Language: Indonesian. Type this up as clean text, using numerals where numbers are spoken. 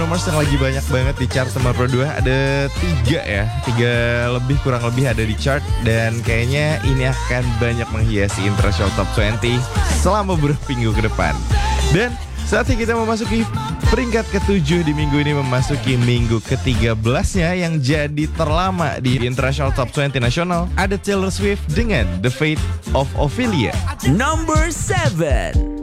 Rumors yang lagi banyak banget di chart nomor 2. Ada 3 lebih kurang lebih ada di chart. Dan kayaknya ini akan banyak menghiasi International Top 20 selama beberapa minggu ke depan. Dan saatnya kita memasuki peringkat ke-7 di minggu ini, memasuki minggu ke-13-nya yang jadi terlama di International Top 20 nasional. Ada Taylor Swift dengan The Fate of Ophelia. Number 7.